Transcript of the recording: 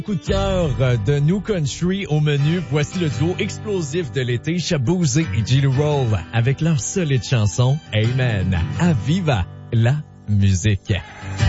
Coup de cœur de New Country au menu. Voici le duo explosif de l'été, Shaboozey et Jelly Roll, avec leur solide chanson Amen. À Viva la musique.